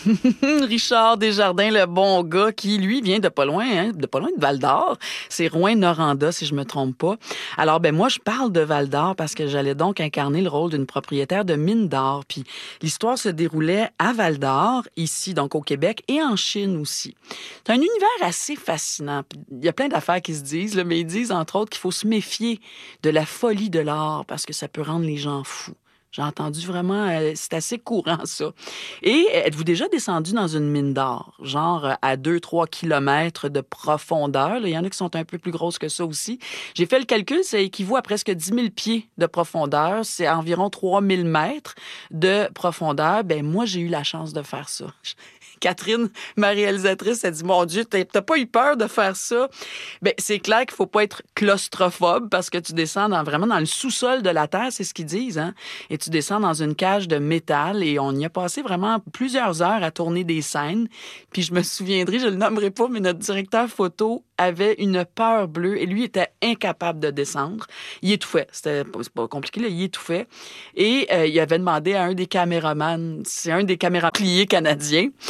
Richard Desjardins, le bon gars, qui, lui, vient de pas loin, de pas loin de Val-d'Or. C'est Rouyn-Noranda, si je me trompe pas. Alors, moi, je parle de Val-d'Or parce que j'allais donc incarner le rôle d'une propriétaire de mine d'or. Puis l'histoire se déroulait à Val-d'Or, ici, donc au Québec, et en Chine aussi. C'est un univers assez fascinant. Il y a plein d'affaires qui se disent, là, mais ils disent, entre autres, qu'il faut se méfier de la folie de l'or parce que ça peut rendre les gens fous. J'ai entendu vraiment, c'est assez courant, ça. Et êtes-vous déjà descendu dans une mine d'or, genre à 2-3 kilomètres de profondeur? Là, il y en a qui sont un peu plus grosses que ça aussi. J'ai fait le calcul, ça équivaut à presque 10 000 pieds de profondeur. C'est environ 3 000 mètres de profondeur. Moi, j'ai eu la chance de faire ça. Catherine, ma réalisatrice, elle dit, mon Dieu, t'as pas eu peur de faire ça? C'est clair qu'il faut pas être claustrophobe parce que tu descends vraiment dans le sous-sol de la Terre, c'est ce qu'ils disent, hein? Et tu descends dans une cage de métal et on y a passé vraiment plusieurs heures à tourner des scènes. Puis je me souviendrai, je le nommerai pas, mais notre directeur photo avait une peur bleue et lui était incapable de descendre. Il étouffait. C'est pas compliqué, là. Il étouffait. Et il avait demandé à un des caméramans, c'est un des caméras pliés canadiens,